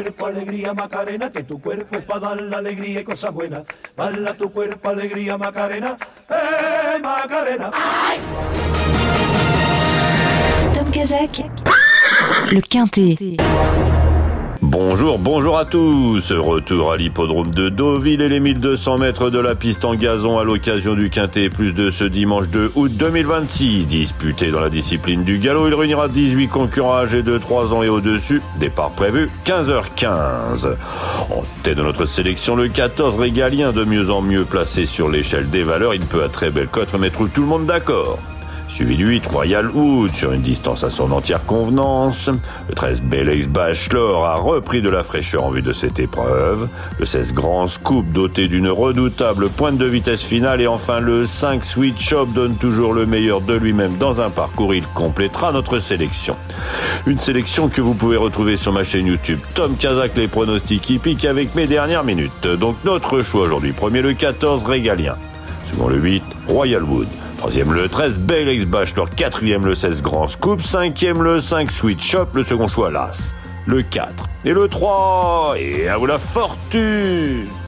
cuerpo alegría Macarena, que tu cuerpo es para dar la alegría y cosas buenas. Bala tu cuerpo alegría Macarena, Macarena. Tom Kazak, le Quintet. Bonjour à tous. Retour à l'hippodrome de Deauville et les 1200 mètres de la piste en gazon à l'occasion du Quintet Plus de ce dimanche 2 août 2026. Disputé dans la discipline du galop, il réunira 18 concurrents âgés de 3 ans et au-dessus. Départ prévu 15h15. En tête de notre sélection, le 14 Régalien, de mieux en mieux placé sur l'échelle des valeurs. Il peut à très belle cote remettre tout le monde d'accord. Suivi du 8, Royal Wood, sur une distance à son entière convenance. Le 13, Belex Bachelor, a repris de la fraîcheur en vue de cette épreuve. Le 16, Grand Scoop, doté d'une redoutable pointe de vitesse finale. Et enfin, le 5, Sweet Shop, donne toujours le meilleur de lui-même dans un parcours. Il complétera notre sélection. Une sélection que vous pouvez retrouver sur ma chaîne YouTube Tom Kazak, les pronostics hippiques avec mes dernières minutes. Donc notre choix aujourd'hui. Premier, le 14, Régalien. Second, le 8, Royal Wood. Troisième, le 13, Belex Bachelor. Quatrième, le 16, Grand Scoop. Cinquième, le 5, Sweet Shop. Le second choix, l'As. Le 4 et le 3. Et à vous la fortune!